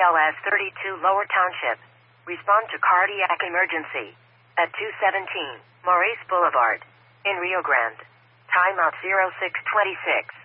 BLS 32 Lower Township. Respond to cardiac emergency at 217 Maurice Boulevard in Rio Grande. Timeout 0626.